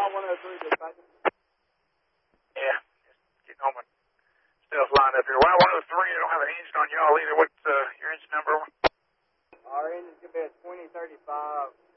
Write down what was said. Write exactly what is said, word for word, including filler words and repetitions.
Y one oh three, dispatcher. Yeah, just getting all my stuff lined up here. Y one oh three, I don't have an engine on y'all either. What's uh, your engine number? Our engine's going to be a twenty thirty-five